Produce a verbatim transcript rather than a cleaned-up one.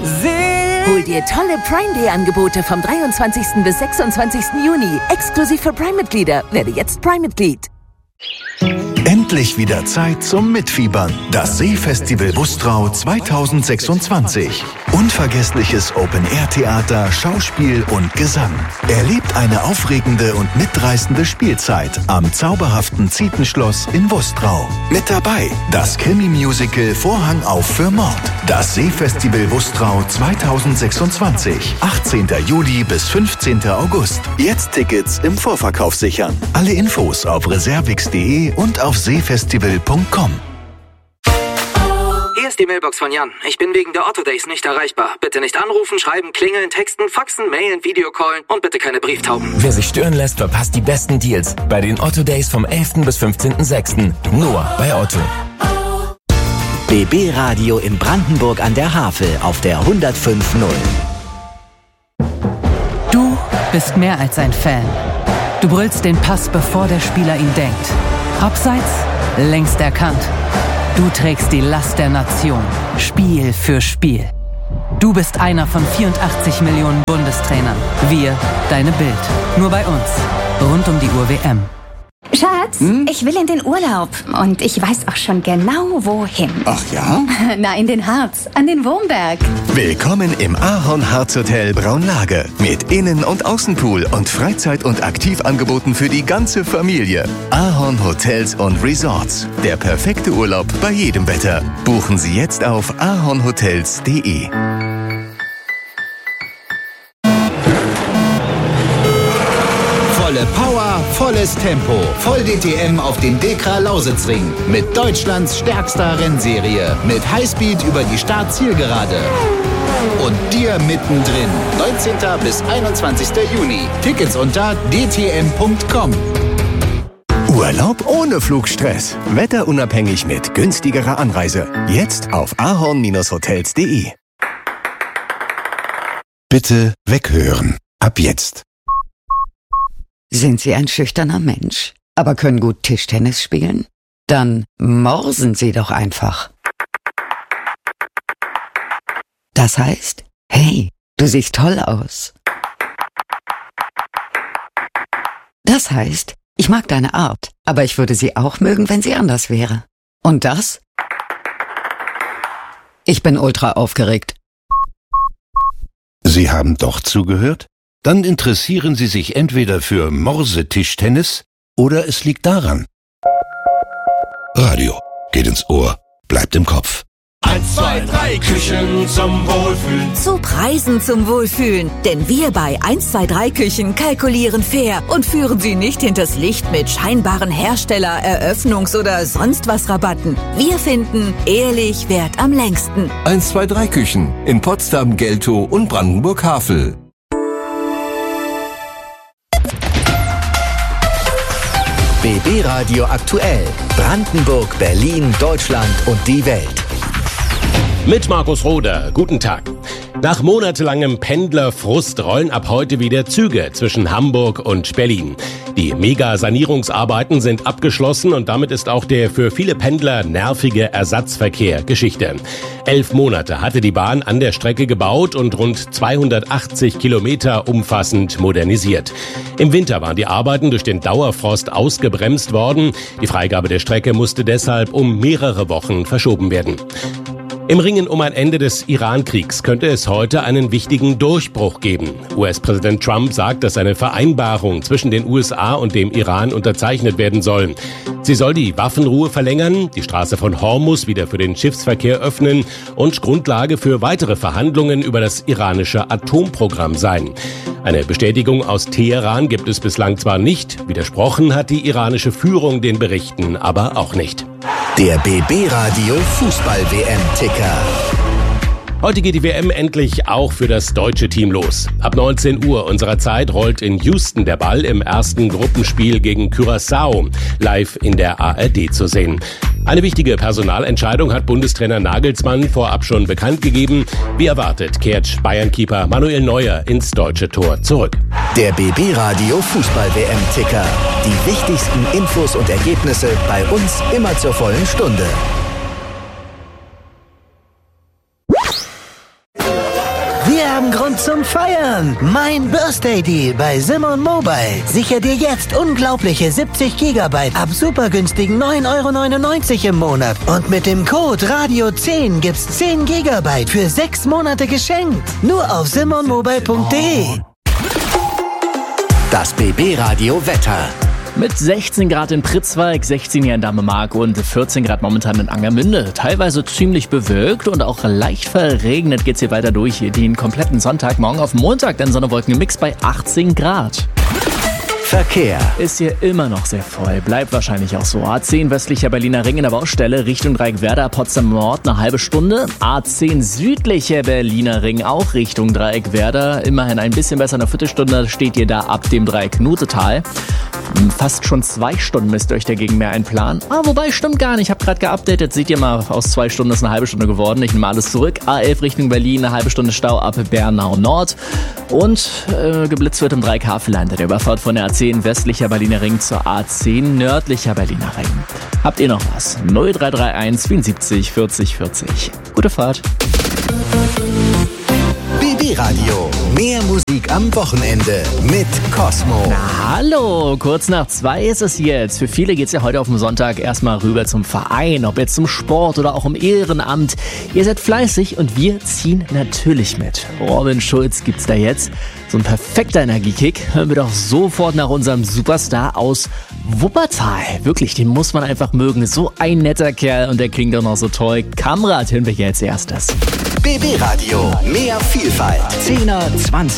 See. Hol dir tolle Prime Day Angebote vom dreiundzwanzigsten bis sechsundzwanzigsten Juni. Exklusiv für Prime-Mitglieder. Werde jetzt Prime-Mitglied. Endlich wieder Zeit zum Mitfiebern. Das Seefestival Bustrau zweitausendsechsundzwanzig. Unvergessliches Open-Air-Theater, Schauspiel und Gesang. Erlebt eine aufregende und mitreißende Spielzeit am zauberhaften Zietenschloss in Bustrau. Mit dabei das Krimi-Musical Vorhang auf für Mord. Das Seefestival Bustrau zweitausendsechsundzwanzig. achtzehnten Juli bis fünfzehnten August. Jetzt Tickets im Vorverkauf sichern. Alle Infos auf reservix punkt de und auf seefestival punkt com. Hier ist die Mailbox von Jan. Ich bin wegen der Otto Days nicht erreichbar. Bitte nicht anrufen, schreiben, klingeln, texten, faxen, mailen, Videocallen und bitte keine Brieftauben. Wer sich stören lässt, verpasst die besten Deals bei den Otto Days vom elften bis fünfzehnten sechsten Nur bei Otto. B B Radio in Brandenburg an der Havel auf der hundertfünf Komma null. Du bist mehr als ein Fan. Du brüllst den Pass, bevor der Spieler ihn denkt. Abseits, längst erkannt. Du trägst die Last der Nation, Spiel für Spiel. Du bist einer von vierundachtzig Millionen Bundestrainern. Wir, deine Bild. Nur bei uns. Rund um die Uhr W M. Schatz, hm? ich will in den Urlaub. Und ich weiß auch schon genau, wohin. Ach ja? Na, in den Harz, an den Wurmberg. Willkommen im Ahorn-Harz Hotel Braunlage. Mit Innen- und Außenpool und Freizeit- und Aktivangeboten für die ganze Familie. Ahorn Hotels und Resorts. Der perfekte Urlaub bei jedem Wetter. Buchen Sie jetzt auf ahornhotels punkt de. Volle Power, volles Tempo. Voll D T M auf dem Dekra-Lausitzring. Mit Deutschlands stärkster Rennserie. Mit Highspeed über die Start-Zielgerade. Und dir mittendrin. neunzehnten bis einundzwanzigsten Juni. Tickets unter d t m punkt com. Urlaub ohne Flugstress. Wetterunabhängig mit günstigerer Anreise. Jetzt auf ahorn hotels punkt de. Bitte weghören. Ab jetzt. Sind Sie ein schüchterner Mensch, aber können gut Tischtennis spielen? Dann morsen Sie doch einfach. Das heißt, hey, du siehst toll aus. Das heißt, ich mag deine Art, aber ich würde sie auch mögen, wenn sie anders wäre. Und das? Ich bin ultra aufgeregt. Sie haben doch zugehört? Dann interessieren Sie sich entweder für Morse-Tischtennis oder es liegt daran. Radio geht ins Ohr, bleibt im Kopf. Eins, zwei, drei Küchen zum Wohlfühlen. Zu Preisen zum Wohlfühlen. Denn wir bei eins zwei drei Küchen kalkulieren fair und führen Sie nicht hinters Licht mit scheinbaren Hersteller-, Eröffnungs- oder sonst was Rabatten. Wir finden, ehrlich währt am längsten. eins zwei drei Küchen in Potsdam, Geltow und Brandenburg-Havel. B B Radio aktuell. Brandenburg, Berlin, Deutschland und die Welt. Mit Markus Roder. Guten Tag. Nach monatelangem Pendlerfrust rollen ab heute wieder Züge zwischen Hamburg und Berlin. Die Mega-Sanierungsarbeiten sind abgeschlossen und damit ist auch der für viele Pendler nervige Ersatzverkehr Geschichte. Elf Monate hatte die Bahn an der Strecke gebaut und rund zweihundertachtzig Kilometer umfassend modernisiert. Im Winter waren die Arbeiten durch den Dauerfrost ausgebremst worden. Die Freigabe der Strecke musste deshalb um mehrere Wochen verschoben werden. Im Ringen um ein Ende des Iran-Kriegs könnte es heute einen wichtigen Durchbruch geben. U S-Präsident Trump sagt, dass eine Vereinbarung zwischen den U S A und dem Iran unterzeichnet werden soll. Sie soll die Waffenruhe verlängern, die Straße von Hormuz wieder für den Schiffsverkehr öffnen und Grundlage für weitere Verhandlungen über das iranische Atomprogramm sein. Eine Bestätigung aus Teheran gibt es bislang zwar nicht, widersprochen hat die iranische Führung den Berichten aber auch nicht. Der B B Radio Fußball-W M-Ticker. Heute geht die W M endlich auch für das deutsche Team los. Ab neunzehn Uhr unserer Zeit rollt in Houston der Ball im ersten Gruppenspiel gegen Curaçao, live in der A R D zu sehen. Eine wichtige Personalentscheidung hat Bundestrainer Nagelsmann vorab schon bekannt gegeben. Wie erwartet kehrt Bayern-Keeper Manuel Neuer ins deutsche Tor zurück. Der B B Radio Fußball-W M-Ticker. Die wichtigsten Infos und Ergebnisse bei uns immer zur vollen Stunde. haben Grund zum Feiern. Mein Birthday Deal bei Simon Mobile. Sicher dir jetzt unglaubliche siebzig Gigabyte ab super günstigen neun Euro neunundneunzig im Monat. Und mit dem Code Radio zehn gibt's zehn Gigabyte für sechs Monate geschenkt. Nur auf simon mobile punkt de. Das B B-Radio Wetter. Mit sechzehn Grad in Pritzwalk, sechzehn hier in Damemark und vierzehn Grad momentan in Angermünde. Teilweise ziemlich bewölkt und auch leicht verregnet geht's hier weiter durch den kompletten Sonntag. Morgen auf Montag dann Sonne-Wolken-Mix bei achtzehn Grad. Verkehr. Ist hier immer noch sehr voll, bleibt wahrscheinlich auch so. A zehn westlicher Berliner Ring in der Baustelle, Richtung Dreieckwerder, Potsdam Nord eine halbe Stunde. A zehn südlicher Berliner Ring auch Richtung Dreieckwerder, immerhin ein bisschen besser, eine Viertelstunde steht ihr da ab dem Dreieck Nutetal. Fast schon zwei Stunden müsst ihr euch dagegen mehr einplanen. Ah, wobei, stimmt gar nicht. Ich habe gerade geupdatet. Seht ihr mal, aus zwei Stunden ist eine halbe Stunde geworden. Ich nehme alles zurück. A elf Richtung Berlin, eine halbe Stunde Stau ab Bernau Nord. Und äh, geblitzt wird im Dreieck Havelland. Der Überfahrt von der A zehn westlicher Berliner Ring zur A zehn nördlicher Berliner Ring. Habt ihr noch was? null drei drei eins vierundsiebzig vierzig vierzig. Gute Fahrt. B B-Radio. Mehr Musik am Wochenende mit Cosmo. Na, hallo, kurz nach zwei ist es jetzt. Für viele geht's ja heute auf dem Sonntag erstmal rüber zum Verein, ob jetzt zum Sport oder auch im Ehrenamt. Ihr seid fleißig und wir ziehen natürlich mit. Robin Schulz gibt's da jetzt. So ein perfekter Energiekick. Hören wir doch sofort nach unserem Superstar aus Wuppertal. Wirklich, den muss man einfach mögen. So ein netter Kerl und der klingt doch noch so toll. Kamrat hören wir hier als erstes. B B-Radio. Mehr Vielfalt. zehner, zwanziger